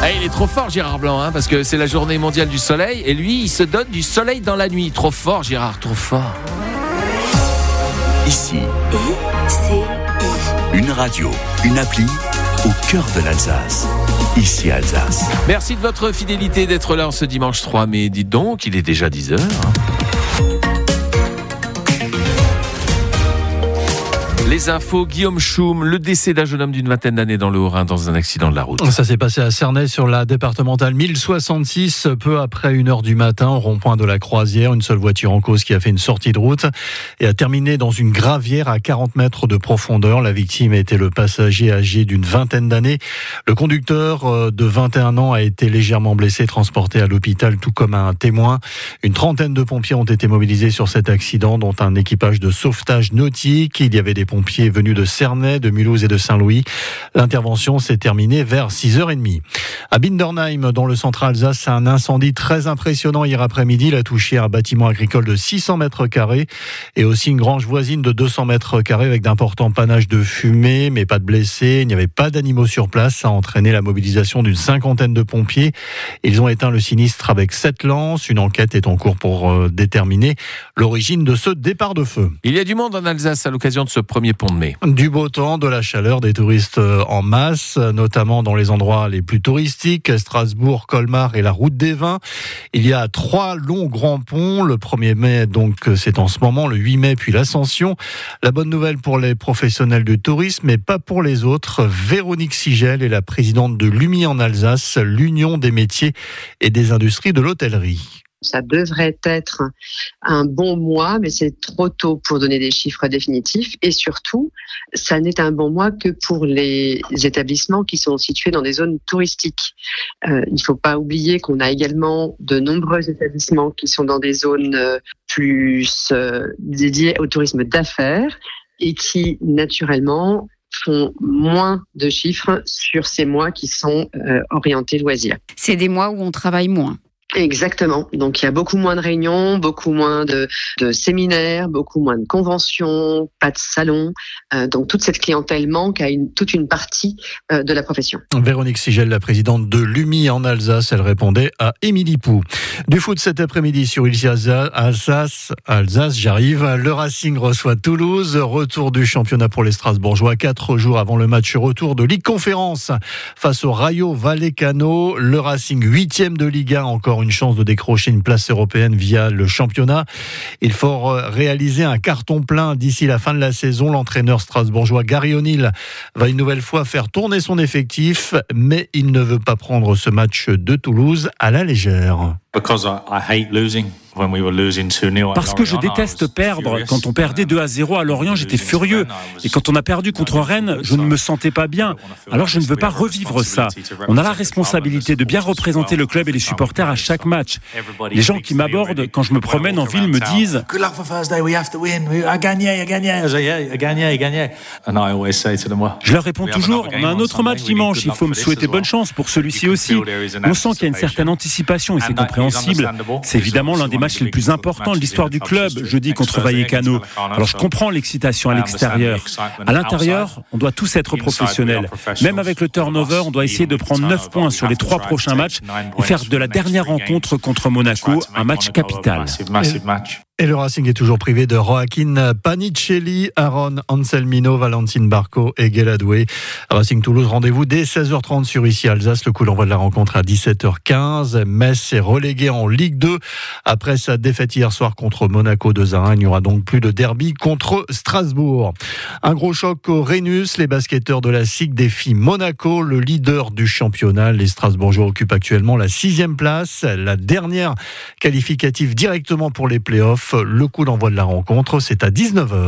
Ah, il est trop fort Gérard Blanc, parce que c'est la journée mondiale du soleil et lui, il se donne du soleil dans la nuit. Trop fort Gérard, trop fort. Ici, une radio, une appli au cœur de l'Alsace. Ici Alsace. Merci de votre fidélité d'être là en ce dimanche 3 mai. Dites donc, il est déjà 10h. Les infos, Guillaume Choum, le décès d'un jeune homme d'une vingtaine d'années dans le Haut-Rhin dans un accident de la route. Ça s'est passé à Cernay sur la départementale 1066, peu après 1h du matin, au rond-point de la Croisière. Une seule voiture en cause qui a fait une sortie de route et a terminé dans une gravière à 40 mètres de profondeur. La victime était le passager âgé d'une vingtaine d'années. Le conducteur de 21 ans a été légèrement blessé, transporté à l'hôpital, tout comme un témoin. Une trentaine de pompiers ont été mobilisés sur cet accident, dont un équipage de sauvetage nautique. Il y avait des pompiers venus de Cernay, de Mulhouse et de Saint-Louis. L'intervention s'est terminée vers 6h30. À Bindernheim, dans le centre Alsace, un incendie très impressionnant hier après-midi. Il a touché un bâtiment agricole de 600 mètres carrés et aussi une grange voisine de 200 mètres carrés avec d'importants panaches de fumée, mais pas de blessés. Il n'y avait pas d'animaux sur place. Ça a entraîné la mobilisation d'une cinquantaine de pompiers. Ils ont éteint le sinistre avec 7 lances. Une enquête est en cours pour déterminer l'origine de ce départ de feu. Il y a du monde en Alsace à l'occasion de ce premier pont de mai. Du beau temps, de la chaleur, des touristes en masse, notamment dans les endroits les plus touristiques, Strasbourg, Colmar et la route des Vins. Il y a 3 longs grands ponts. Le 1er mai, donc, c'est en ce moment, le 8 mai, puis l'Ascension. La bonne nouvelle pour les professionnels du tourisme, mais pas pour les autres. Véronique Sigel est la présidente de l'UMI en Alsace, l'Union des métiers et des industries de l'hôtellerie. Ça devrait être un bon mois, mais c'est trop tôt pour donner des chiffres définitifs. Et surtout, ça n'est un bon mois que pour les établissements qui sont situés dans des zones touristiques. Il ne faut pas oublier qu'on a également de nombreux établissements qui sont dans des zones plus dédiées au tourisme d'affaires et qui, naturellement, font moins de chiffres sur ces mois qui sont orientés loisirs. C'est des mois où on travaille moins. Exactement. Donc, il y a beaucoup moins de réunions, beaucoup moins de séminaires, beaucoup moins de conventions, pas de salons. Donc, toute cette clientèle manque à toute une partie de la profession. Véronique Sigel, la présidente de l'UMI en Alsace, elle répondait à Émilie Pou. Du foot cet après-midi sur Ici Alsace, j'arrive. Le Racing reçoit Toulouse. Retour du championnat pour les Strasbourgeois. 4 jours avant le match retour de Ligue Conférence face au Rayo Vallecano. Le Racing 8e de Ligue 1, encore une chance de décrocher une place européenne via le championnat. Il faut réaliser un carton plein d'ici la fin de la saison. L'entraîneur strasbourgeois Gary O'Neill va une nouvelle fois faire tourner son effectif, mais il ne veut pas prendre ce match de Toulouse à la légère. Parce que je déteste perdre. Quand on perdait 2-0 à Lorient, j'étais furieux. Et quand on a perdu contre Rennes, je ne me sentais pas bien. Alors je ne veux pas revivre ça. On a la responsabilité de bien représenter le club et les supporters à chaque match. Les gens qui m'abordent quand je me promène en ville me disent « Je leur réponds toujours « On a un autre match dimanche, il faut me souhaiter bonne chance pour celui-ci aussi. » On sent qu'il y a une certaine anticipation et c'est compréhensible. C'est évidemment l'un des matchs les plus importants de l'histoire du club, jeudi contre Vallecano. Alors je comprends l'excitation à l'extérieur. À l'intérieur, on doit tous être professionnels. Même avec le turnover, on doit essayer de prendre 9 points sur les 3 prochains matchs et faire de la dernière rencontre contre Monaco un match capital. Et le Racing est toujours privé de Joaquin Panicelli, Aaron Anselmino, Valentine Barco et Guéladoué. Racing Toulouse, rendez-vous dès 16h30 sur Ici Alsace. Le coup d'envoi de la rencontre à 17h15. Metz est relégué en Ligue 2 après sa défaite hier soir contre Monaco 2-1. Il n'y aura donc plus de derby contre Strasbourg. Un gros choc au Rhenus. Les basketteurs de la SIG défient Monaco, le leader du championnat. Les Strasbourgeois occupent actuellement la 6e place, la dernière qualificative directement pour les playoffs. Le coup d'envoi de la rencontre, c'est à 19h.